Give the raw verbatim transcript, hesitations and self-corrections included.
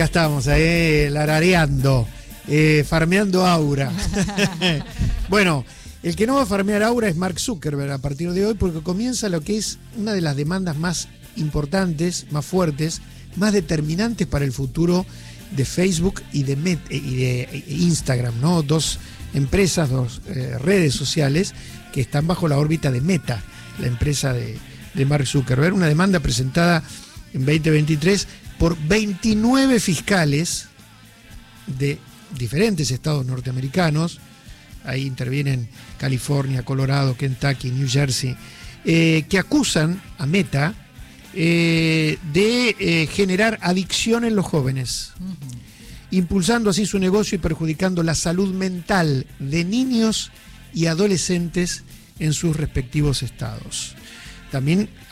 Acá estamos, ahí, larareando, eh, farmeando aura. Bueno, el que no va a farmear aura es Mark Zuckerberg a partir de hoy, porque comienza lo que es una de las demandas más importantes, más fuertes, más determinantes para el futuro de Facebook y de, Met, y de Instagram, ¿no? Dos empresas, dos eh, redes sociales que están bajo la órbita de Meta, la empresa de, de Mark Zuckerberg. Una demanda presentada en veinte veintitrés por veintinueve fiscales de diferentes estados norteamericanos. Ahí intervienen California, Colorado, Kentucky, New Jersey, eh, que acusan a Meta eh, de eh, generar adicción en los jóvenes, uh-huh. impulsando así su negocio y perjudicando la salud mental de niños y adolescentes en sus respectivos estados. También